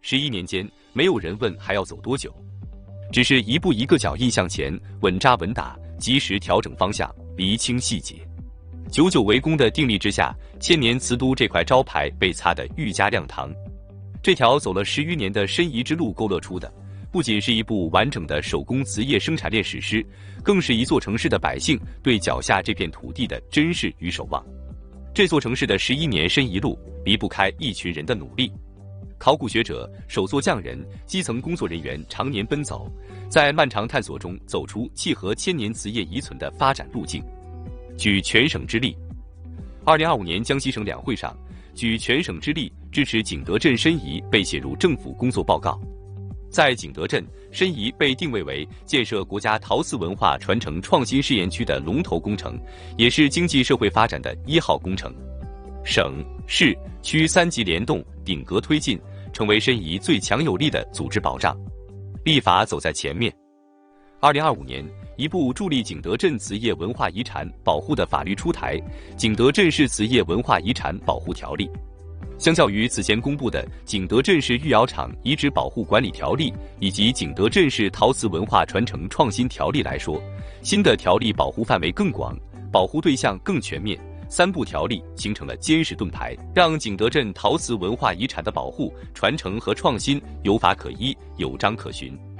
11年间，没有人问还要走多久，只是一步一个脚印向前，稳扎稳打，及时调整方向，厘清细节。久久为功的定力之下，千年瓷都这块招牌被擦得愈加亮堂。这条走了10余年的申遗之路勾勒出的，不仅是一部完整的手工瓷业生产链史诗，更是一座城市的百姓对脚下这片土地的珍视与守望。这座城市的11年申遗路，离不开一群人的努力。考古学者、手作匠人、基层工作人员常年奔走，在漫长探索中走出契合千年瓷业遗存的发展路径。举全省之力，2025年江西省两会上，举全省之力支持景德镇申遗被写入政府工作报告。在景德镇，申遗被定位为建设国家陶瓷文化传承创新试验区的龙头工程，也是经济社会发展的1号工程。省、市、区3级联动，顶格推进，成为申遗最强有力的组织保障。立法走在前面。2025年，一部助力景德镇瓷业文化遗产保护的法律出台《景德镇市瓷业文化遗产保护条例》。相较于此前公布的《景德镇市御窑厂遗址保护管理条例》以及《景德镇市陶瓷文化传承创新条例》来说，新的条例保护范围更广，保护对象更全面。3部条例形成了坚实盾牌，让景德镇陶瓷文化遗产的保护、传承和创新有法可依、有章可循。